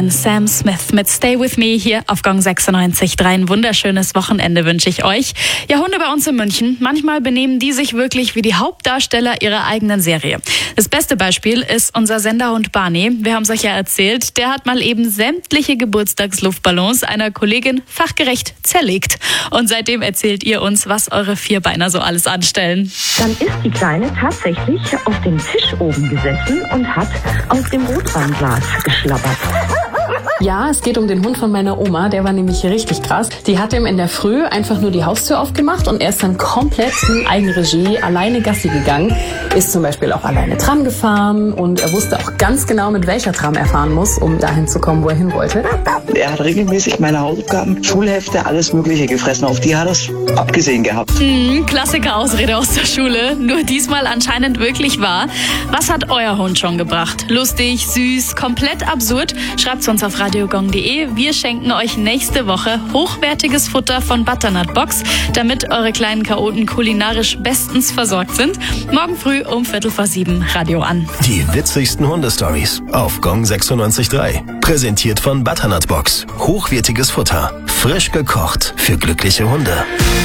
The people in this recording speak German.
Sam Smith mit Stay With Me hier auf Gong 96.3. Ein wunderschönes Wochenende wünsche ich euch. Ja, Hunde bei uns in München, manchmal benehmen die sich wirklich wie die Hauptdarsteller ihrer eigenen Serie. Das beste Beispiel ist unser Senderhund Barney. Wir haben es euch ja erzählt, der hat mal eben sämtliche Geburtstagsluftballons einer Kollegin fachgerecht zerlegt. Und seitdem erzählt ihr uns, was eure Vierbeiner so alles anstellen. Dann ist die Kleine tatsächlich auf dem Tisch oben gesessen und hat aus dem Rotweinglas geschlabbert. Ja, es geht um den Hund von meiner Oma, der war nämlich richtig krass. Die hat ihm in der Früh einfach nur die Haustür aufgemacht und er ist dann komplett in Eigenregie alleine Gassi gegangen. Ist zum Beispiel auch alleine Tram gefahren und er wusste auch ganz genau, mit welcher Tram er fahren muss, um dahin zu kommen, wo er hin wollte. Er hat regelmäßig meine Hausaufgaben, Schulhefte, alles Mögliche gefressen. Auf die hat er es abgesehen gehabt. Klassiker-Ausrede aus der Schule, nur diesmal anscheinend wirklich wahr. Was hat euer Hund schon gebracht? Lustig, süß, komplett absurd? Schreibt's uns auf radiogong.de. Wir schenken euch nächste Woche hochwertiges Futter von Butternut Box, damit eure kleinen Chaoten kulinarisch bestens versorgt sind. Morgen früh um 6:45 Radio an. Die witzigsten Hundestories auf Gong 96.3. Präsentiert von Butternut Box. Hochwertiges Futter. Frisch gekocht für glückliche Hunde.